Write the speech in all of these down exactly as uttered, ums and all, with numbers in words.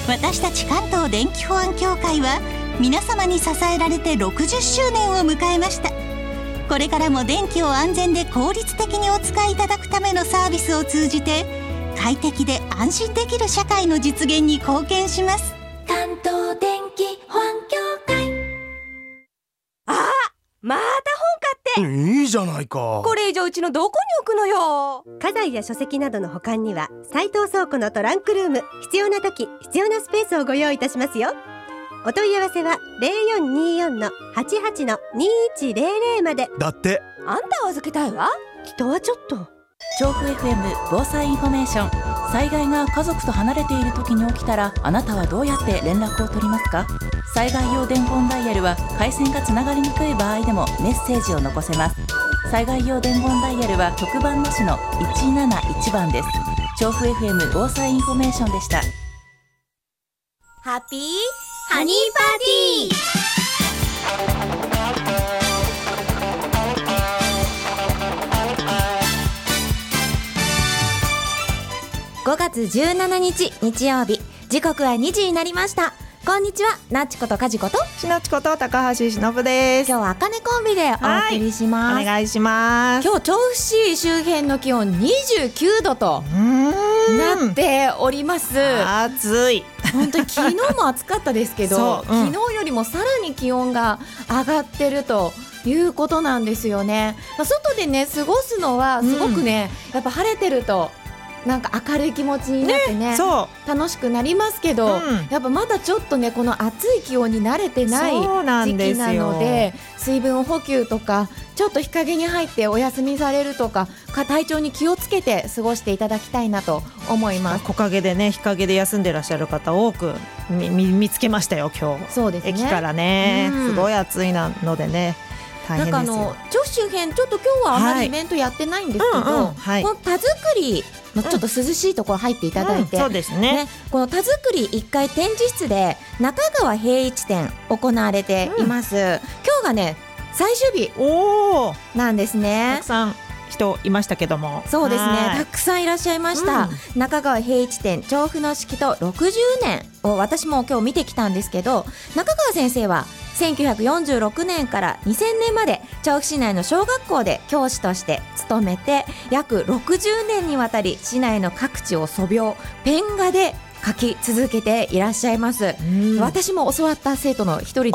私たち関東電気保安協会は皆様に支えられてろくじゅっしゅうねんを迎えました。これからも電気を安全で効率的にお使いいただくためのサービスを通じて快適で安心できる社会の実現に貢献します。 関東電気保安協会。 あ、また本買って。 いいじゃないか。 これ以上うちのどこに置くのよ。 家財や書籍などの保管には斉藤倉庫のトランクルーム、必要な時必要なスペースをご用意いたしますよ。お問い合わせは ゼロよんにーよん はちはち にいちゼロゼロ まで。 だって。 あんた預けたいわ。 人はちょっと。 調布 エフエム 防災インフォメーション。災害が家族と離れている時に起きたら、あなたはどうやって連絡を取りますか？災害用伝言ダイヤルは回線がつながりにくい場合でもメッセージを残せます。災害用伝言ダイヤルは特番なしのいちなないちばんです。調布 エフエム 防災インフォメーションでした。 ハッピーハニーパーティー。ごがつじゅうしちにち日曜日、時刻はにじになりました。こんにちは、なっちことかじことしのちこと高橋しのぶです。 今日はあかねコンビでお送りします、 はい、お願いします。 今日調布市周辺の気温にじゅうきゅうどとなっております。 暑い。 本当に昨日も暑かったですけど、うん、昨日よりもさらに気温が上がってるということなんですよね。まあ、外でね過ごすのはすごくね、うん、やっぱ晴れてるとなんか明るい気持ちになってね、ね、そう楽しくなりますけど、うん、やっぱまだちょっとねこの暑い気温に慣れてない時期なので、水分補給とかちょっと日陰に入ってお休みされるとか体調に気をつけて過ごしていただきたいなと思います。 木陰でね日陰で休んでらっしゃる方多く 見, 見つけましたよ今日。 そうですね、 駅からね、うん、すごい暑いなのでね大変ですよ。 なんかあの調布周辺ちょっと今日はあまりイベントやってないんですけど、はいうんうんはい、この田作りのちょっと涼しいところ入っていただいて、 うんうん、そうですね、ねこの田作りいっかい展示室で中川平一展行われています、うん、今日がね最終日なんですね。 たくさん人いましたけども。 そうですね、たくさんいらっしゃいました、うん、中川平一展調布の式とろくじゅうねんを私も今日見てきたんですけど、中川先生はせんきゅうひゃくよんじゅうろくねんからにせんねんまで調布市内の小学校で教師として勤めて約ろくじゅうねんにわたり市内の各地を素描ペン画で描き続けていらっしゃいます、うん、私も教わった生徒の一人でして。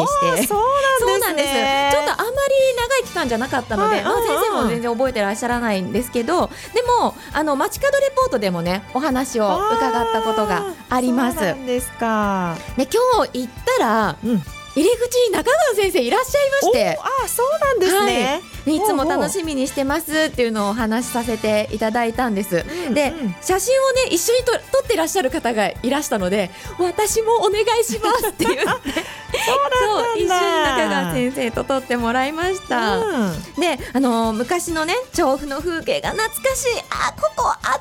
そうなんですね。 ちょっとあんまり長い期間じゃなかったので、はいまあ、先生も全然覚えてらっしゃらないんですけど、でもあの街角レポートでもねお話を伺ったことがあります。そうなんですか。 で今日行ったら、うん入り口に中川先生いらっしゃいまして。 あそうなんですね、 はい、いつも楽しみにしてますっていうのをお話しさせていただいたんです、うん、で、うん、写真をね一緒にと撮ってらっしゃる方がいらしたので私もお願いしますって言ってそう一緒に中川先生と撮ってもらいました、うん、であのー、昔のね調布の風景が懐かしい、あここあっ